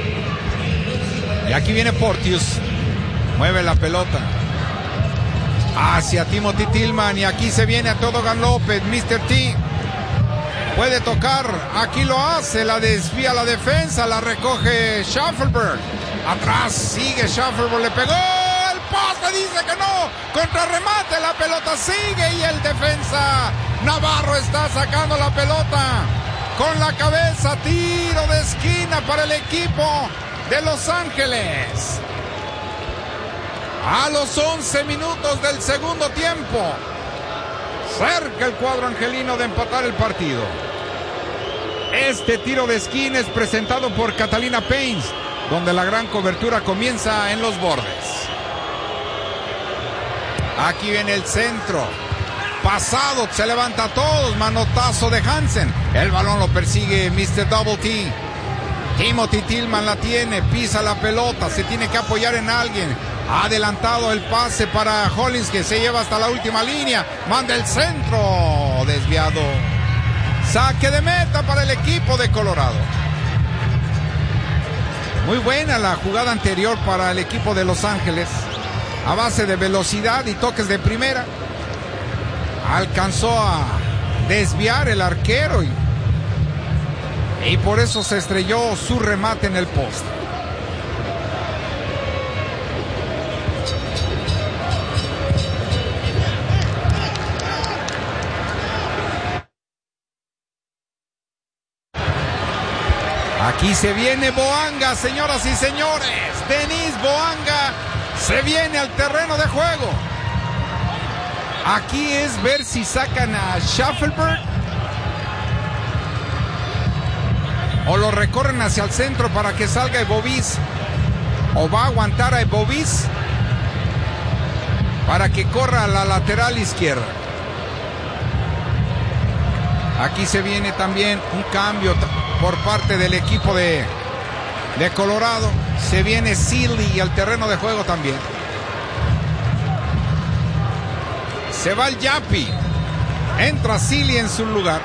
Y aquí viene Porteous. Mueve la pelota hacia Timothy Tillman. Y aquí se viene a todo Gan López. mister T puede tocar. Aquí lo hace. La desvía la defensa. La recoge Schaffelberg. Atrás sigue Schaffelberg. Le pegó. El poste dice que no. Contrarremate. La pelota sigue. Y el defensa Navarro está sacando la pelota con la cabeza. Tiro de esquina para el equipo de Los Ángeles. A los once minutos del segundo tiempo. Cerca el cuadro angelino de empatar el partido. Este tiro de esquina es presentado por Catalina Paints, donde la gran cobertura comienza en los bordes. Aquí viene el centro. Pasado, se levanta a todos. Manotazo de Hansen. El balón lo persigue mister Double T. Timothy Tillman la tiene. Pisa la pelota. Se tiene que apoyar en alguien. Ha adelantado el pase para Hollins, que se lleva hasta la última línea. Manda el centro. Desviado. Saque de meta para el equipo de Colorado. Muy buena la jugada anterior para el equipo de Los Ángeles. A base de velocidad y toques de primera. Alcanzó a desviar el arquero. Y, y por eso se estrelló su remate en el poste. Aquí se viene Boanga, señoras y señores. Denis Boanga se viene al terreno de juego. Aquí es ver si sacan a Schaffelberg o lo recorren hacia el centro para que salga Ebovis, o va a aguantar a Ebovis para que corra a la lateral izquierda. Aquí se viene también un cambio por parte del equipo de, de Colorado. Se viene Sealy al terreno de juego también. Se va el Yappi. Entra Sealy en su lugar.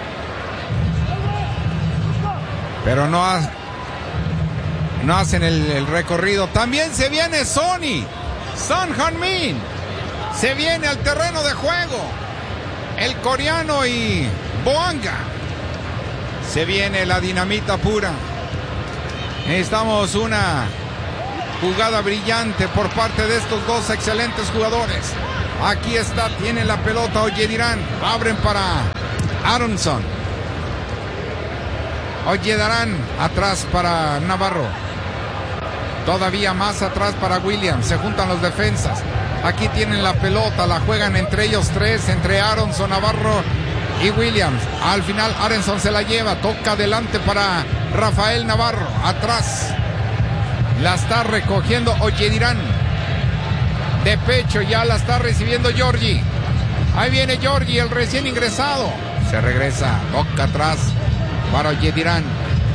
Pero no, ha, no hacen el, el recorrido. También se viene Sonny. Son Heung-min. Se viene al terreno de juego. El coreano y Boanga Se viene la dinamita pura. Necesitamos una jugada brillante por parte de estos dos excelentes jugadores. Aquí está, tiene la pelota Oyedirán. Abren para Aronson. Oyedirán atrás para Navarro. Todavía más atrás para Williams. Se juntan los defensas. Aquí tienen la pelota, la juegan entre ellos tres, entre Aronson, Navarro y Williams. Al final Aronson se la lleva, toca adelante para Rafael Navarro. Atrás la está recogiendo Oyedirán. De pecho ya la está recibiendo Giorgi. Ahí viene Giorgi, el recién ingresado. Se regresa, toca atrás para Oyedirán.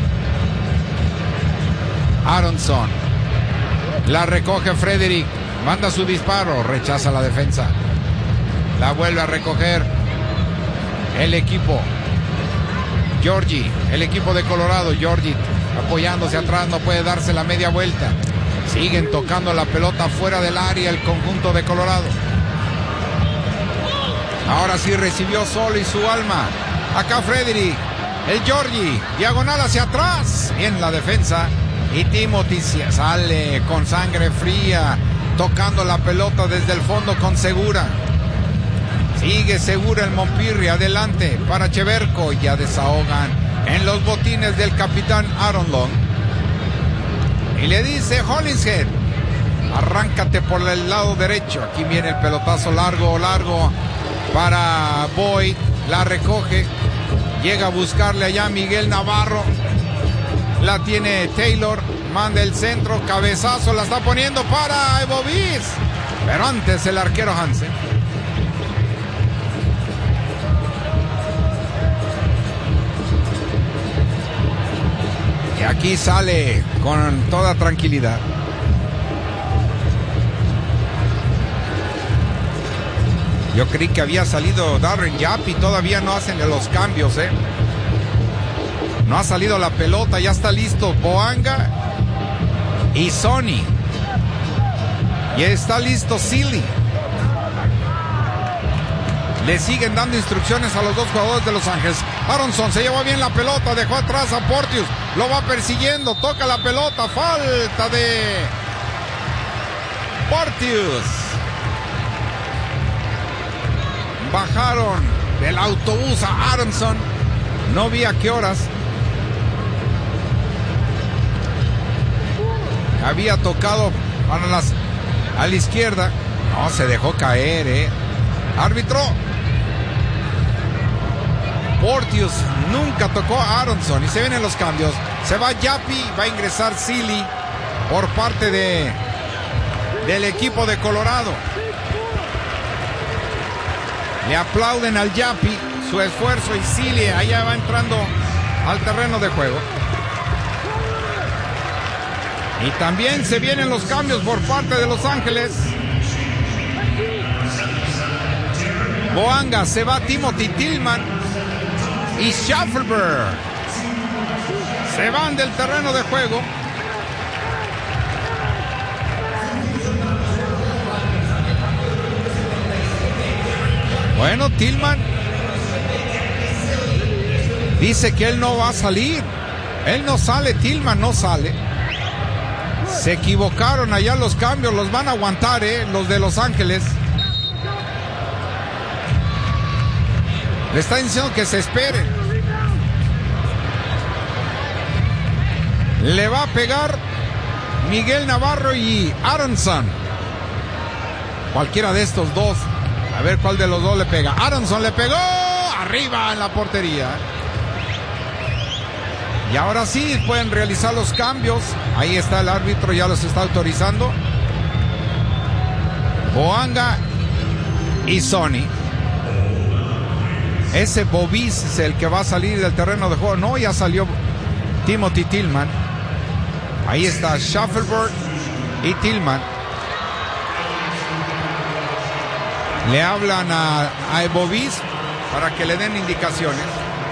Aronson. La recoge Frederick. Manda su disparo. Rechaza la defensa. La vuelve a recoger el equipo. Giorgi, el equipo de Colorado. Giorgi apoyándose atrás. No puede darse la media vuelta. Siguen tocando la pelota fuera del área el conjunto de Colorado. Ahora sí recibió solo y su alma. Acá Frederick. El Giorgi. Diagonal hacia atrás. En la defensa. Y Timothy sale con sangre fría, tocando la pelota desde el fondo con Segura. Sigue Segura el Montpirri, adelante para Cheverco. Ya desahogan en los botines del capitán Aaron Long. Y le dice Hollingshead, arráncate por el lado derecho. Aquí viene el pelotazo largo, largo para Boyd. La recoge, llega a buscarle allá Miguel Navarro. La tiene Taylor, manda el centro, cabezazo, la está poniendo para Bovis. Pero antes el arquero Hansen. Y aquí sale con toda tranquilidad. Yo creí que había salido Darren Yappi, todavía no hacen los cambios, eh. No ha salido la pelota, ya está listo Boanga y Sonny. Y está listo Sealy. Le siguen dando instrucciones a los dos jugadores de Los Ángeles. Aronson se llevó bien la pelota, dejó atrás a Porteous. Lo va persiguiendo, toca la pelota, falta de Porteous. Bajaron del autobús a Aronson. No vi a qué horas. Había tocado para las, a la izquierda. No, se dejó caer, eh. Árbitro. Porteous nunca tocó a Aronson. Y se vienen los cambios. Se va Yappi, va a ingresar Sealy por parte de del equipo de Colorado. Le aplauden al Yappi su esfuerzo y Sealy allá va entrando al terreno de juego. Y también se vienen los cambios por parte de Los Ángeles. Boanga, se va Timothy Tillman y Schaffelberg. Se van del terreno de juego. Bueno, Tillman dice que él no va a salir. Él no sale, Tillman no sale. Se equivocaron allá los cambios, los van a aguantar, eh, los de Los Ángeles. Le está diciendo que se espere. Le va a pegar Miguel Navarro y Aronson. Cualquiera de estos dos. A ver cuál de los dos le pega. Aronson le pegó arriba en la portería. Y ahora sí pueden realizar los cambios. Ahí está el árbitro, ya los está autorizando. Boanga y Sonny. Ese Bovis es el que va a salir del terreno de juego. No, ya salió Timothy Tillman. Ahí está Schaffelberg y Tillman. Le hablan a, a Bovis para que le den indicaciones.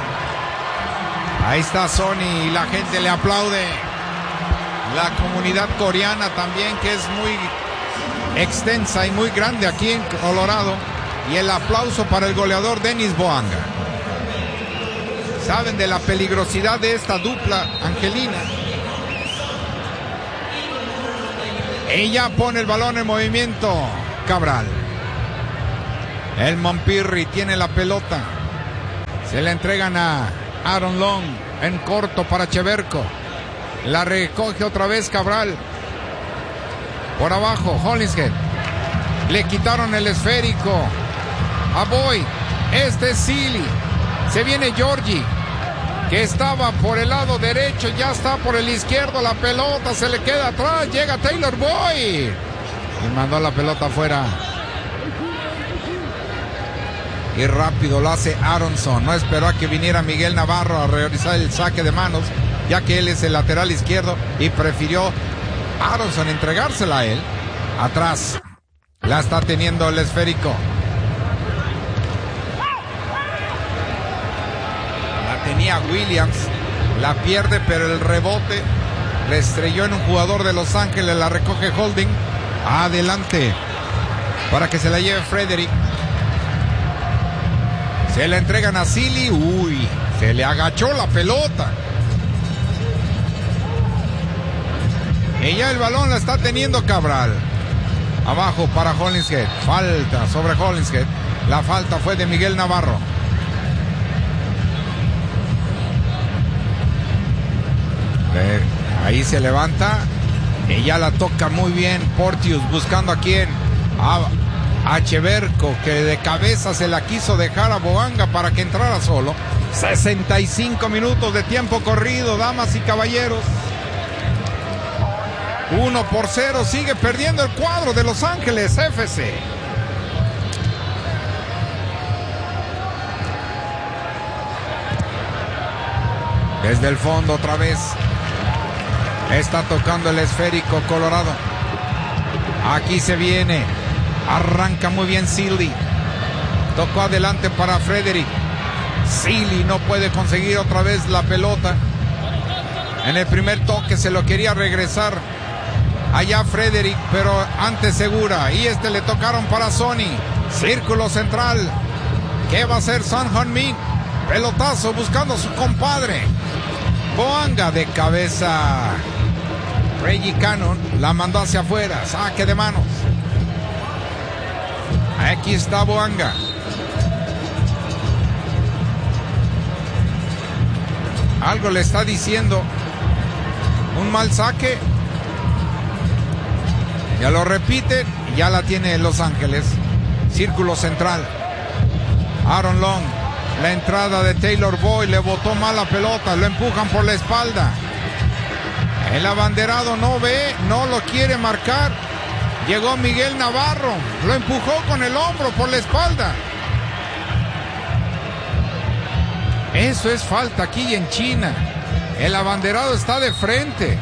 Ahí está Sonny y la gente le aplaude. La comunidad coreana también, que es muy extensa y muy grande aquí en Colorado. Y el aplauso para el goleador Denis Boanga. Saben de la peligrosidad de esta dupla angelina. Ella pone el balón en movimiento. Cabral. El Montpirri tiene la pelota. Se la entregan a Aaron Long en corto para Cheverco. La recoge otra vez Cabral. Por abajo, Hollingshead. Le quitaron el esférico a Boyd. Este es Sealy. Se viene Georgie, que estaba por el lado derecho, ya está por el izquierdo. La pelota se le queda atrás. Llega Taylor Boyd y mandó la pelota afuera. Y rápido lo hace Aronson. No esperó a que viniera Miguel Navarro a realizar el saque de manos, ya que él es el lateral izquierdo, y prefirió Aronson entregársela a él. Atrás la está teniendo el esférico. La tenía Williams. La pierde, pero el rebote le estrelló en un jugador de Los Ángeles. La recoge Holding. Adelante para que se la lleve Frederick. Se la entregan a Sealy. Uy, se le agachó la pelota. Y ya el balón la está teniendo Cabral. Abajo para Hollingshead. Falta sobre Hollingshead. La falta fue de Miguel Navarro. Eh, ahí se levanta. Y ya la toca muy bien Porteous, buscando a quién. A, a Cheverco, que de cabeza se la quiso dejar a Boanga para que entrara solo. sesenta y cinco minutos de tiempo corrido, damas y caballeros. uno por cero, sigue perdiendo el cuadro de Los Ángeles F C. Desde el fondo otra vez. Está tocando el esférico Colorado. Aquí se viene. Arranca muy bien Sealy. Tocó adelante para Frederick. Sealy no puede conseguir otra vez la pelota. En el primer toque se lo quería regresar allá Frederick, pero antes segura. Y este le tocaron para Sony. Círculo central. ¿Qué va a hacer Son Heung-min? Pelotazo buscando a su compadre. Boanga de cabeza. Reggie Cannon la mandó hacia afuera. Saque de manos. Aquí está Boanga. Algo le está diciendo. Un mal saque. Ya lo repite. Ya la tiene Los Ángeles. Círculo central. Aaron Long. La entrada de Taylor Boyd. Le botó mal la pelota. Lo empujan por la espalda. El abanderado no ve. No lo quiere marcar. Llegó Miguel Navarro. Lo empujó con el hombro por la espalda. Eso es falta aquí en China. El abanderado está de frente.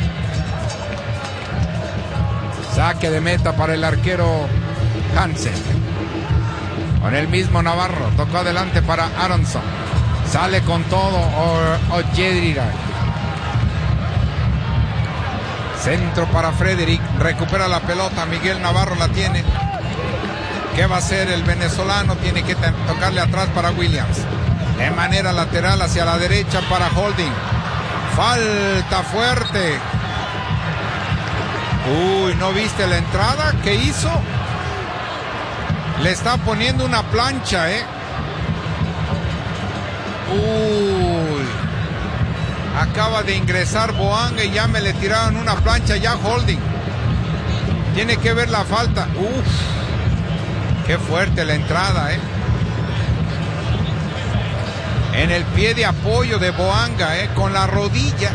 Saque de meta para el arquero Hansen. Con el mismo Navarro. Tocó adelante para Aronson. Sale con todo Ojedira. Centro para Frederick. Recupera la pelota. Miguel Navarro la tiene. ¿Qué va a hacer el venezolano? Tiene que tocarle atrás para Williams. De manera lateral hacia la derecha para Holding. Falta fuerte. Uy, ¿no viste la entrada que hizo? Le está poniendo una plancha, ¿eh? Uy. Acaba de ingresar Boanga y ya me le tiraron una plancha ya Holding. Tiene que ver la falta. Uf. Qué fuerte la entrada, ¿eh? En el pie de apoyo de Boanga, ¿eh? Con la rodilla.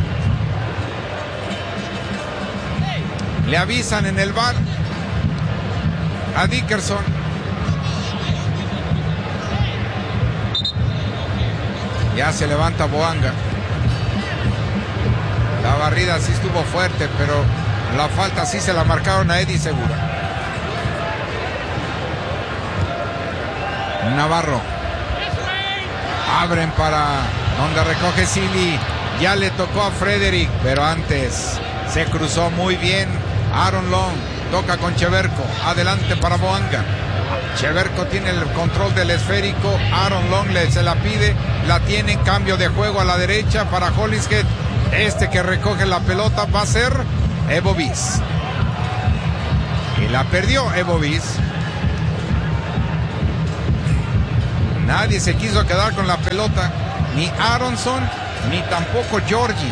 Le avisan en el V A R a Dickerson. Ya se levanta Boanga. La barrida sí estuvo fuerte, pero la falta sí se la marcaron a Eddie Segura. Navarro. Abren para donde recoge Sealy. Ya le tocó a Frederick, pero antes se cruzó muy bien Aaron Long. Toca con Cheverco. Adelante para Boanga. Cheverko tiene el control del esférico. Aaron Long le, se la pide. La tiene en cambio de juego a la derecha para Hollingshead. Este que recoge la pelota va a ser Evo Bis. Y la perdió Evo Bis. Nadie se quiso quedar con la pelota. Ni Aronson, ni tampoco Georgie.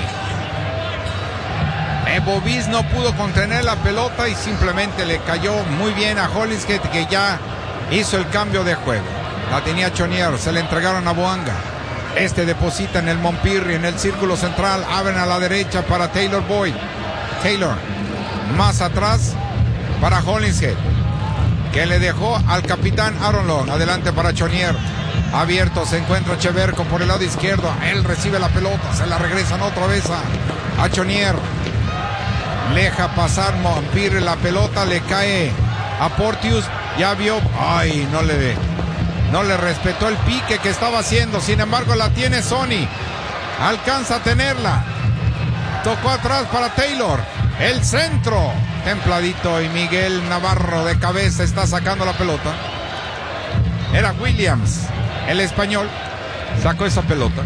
Evo Bis no pudo contener la pelota y simplemente le cayó muy bien a Hollingshead, que ya hizo el cambio de juego. La tenía Chonier, se le entregaron a Boanga. Este deposita en el Montpirri, en el círculo central. Abren a la derecha para Taylor Boyd. Taylor, más atrás para Hollingshead, que le dejó al capitán Aaron Long. Adelante para Chonier. Abierto se encuentra Cheverko por el lado izquierdo. Él recibe la pelota, se la regresan otra vez a, a Chonier. Deja pasar Montpirri la pelota, le cae a Porteous. Ya vio, ay, no le no le respetó el pique que estaba haciendo. Sin embargo, la tiene Sony. Alcanza a tenerla. Tocó atrás para Taylor. El centro. Templadito, y Miguel Navarro de cabeza está sacando la pelota. Era Williams, el español. Sacó esa pelota.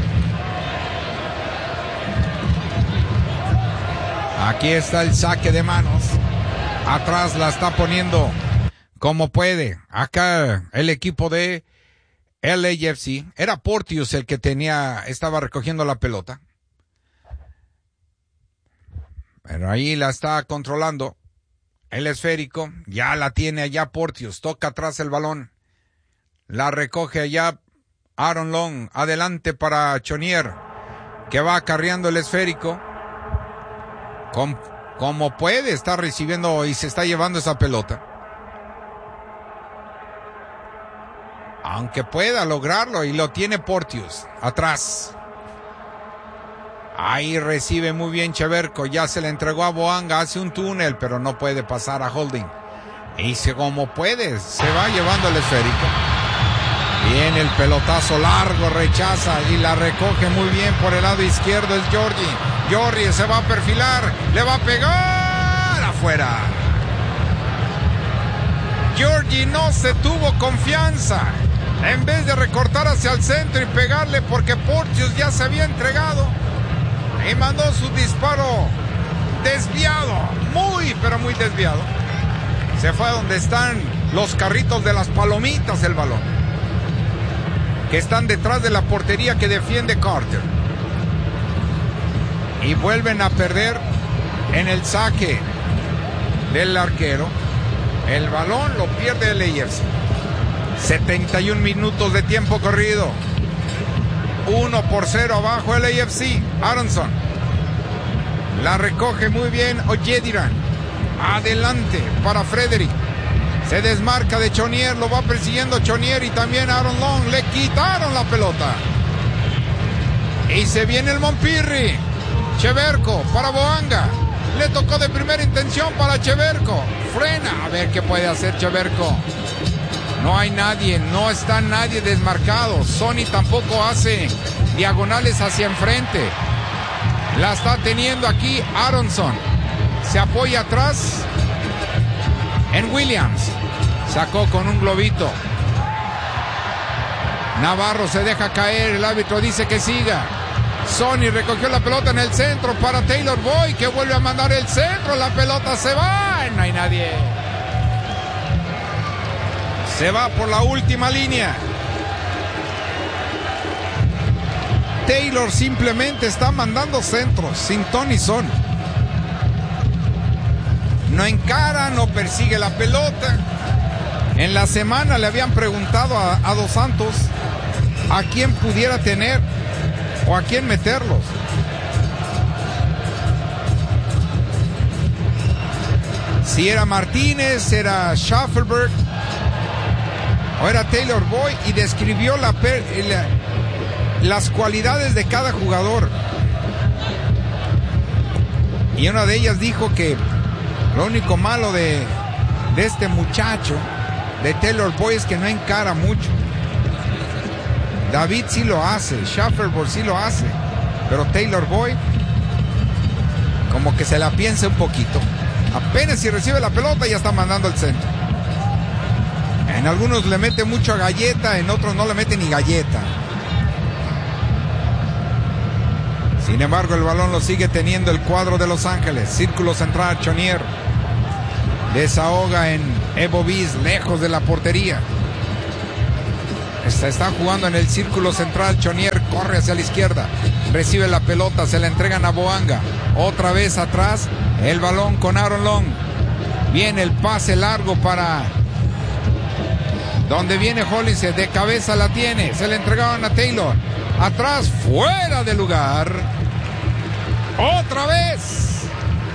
Aquí está el saque de manos. Atrás la está poniendo como puede. Acá el equipo de L A F C. Era Porteous el que tenía, estaba recogiendo la pelota. Pero ahí la está controlando el esférico. Ya la tiene allá Porteous. Toca atrás el balón. La recoge allá Aaron Long. Adelante para Chonier, que va acarreando el esférico. Como, como puede, está recibiendo y se está llevando esa pelota. Aunque pueda lograrlo, y lo tiene Porteous. Atrás. Ahí recibe muy bien Cheverko. Ya se le entregó a Boanga. Hace un túnel, pero no puede pasar a Holding. Y se, como puede, se va llevando el esférico. Viene el pelotazo largo, rechaza y la recoge muy bien por el lado izquierdo. Es Georgie. Georgie se va a perfilar. Le va a pegar afuera. Georgie no se tuvo confianza. En vez de recortar hacia el centro y pegarle, porque Porteous ya se había entregado y mandó su disparo desviado, muy pero muy desviado. Se fue a donde están los carritos de las palomitas el balón, que están detrás de la portería que defiende Carter. Y vuelven a perder en el saque del arquero. El balón lo pierde el L A F C. setenta y un minutos de tiempo corrido. uno por cero abajo el L A F C. Aronson la recoge muy bien Oyediran. Adelante para Frederick. Se desmarca de Chonier. Lo va persiguiendo Chonier y también Aaron Long. Le quitaron la pelota. Y se viene el Montpirri. Cheverko para Boanga. Le tocó de primera intención para Cheverko. Frena. A ver qué puede hacer Cheverko. No hay nadie, no está nadie desmarcado. Sony tampoco hace diagonales hacia enfrente. La está teniendo aquí Aronson. Se apoya atrás en Williams. Sacó con un globito. Navarro se deja caer. El árbitro dice que siga. Sony recogió la pelota en el centro para Taylor Boyd, que vuelve a mandar el centro. La pelota se va. No hay nadie. Se va por la última línea. Taylor simplemente está mandando centros sin ton y son. No encara, no persigue la pelota. En la semana le habían preguntado a, a Dos Santos a quién pudiera tener o a quién meterlos. Si era Martínez, era Schaffelberg o era Taylor Boyd, y describió la, la, las cualidades de cada jugador. Y una de ellas dijo que lo único malo de, de este muchacho, de Taylor Boyd, es que no encara mucho. David sí lo hace, Schaffelberg sí lo hace, pero Taylor Boyd como que se la piensa un poquito. Apenas si recibe la pelota ya está mandando el centro. En algunos le mete mucha galleta, en otros no le mete ni galleta. Sin embargo, el balón lo sigue teniendo el cuadro de Los Ángeles. Círculo central, Chonier. Desahoga en Evo Bis, lejos de la portería. Se está jugando en el círculo central. Chonier corre hacia la izquierda. Recibe la pelota, se la entregan a Boanga. Otra vez atrás, el balón con Aaron Long. Viene el pase largo para... donde viene Hollins, de cabeza la tiene. Se la entregaron a Taylor. Atrás, fuera de lugar. Otra vez.